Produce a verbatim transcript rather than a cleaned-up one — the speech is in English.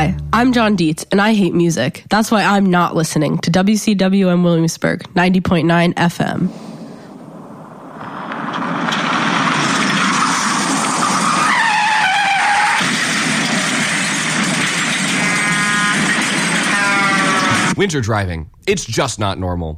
Hi, I'm John Dietz, and I hate music. That's why I'm not listening to W C W M Williamsburg, ninety point nine F M. Winter driving. It's just not normal.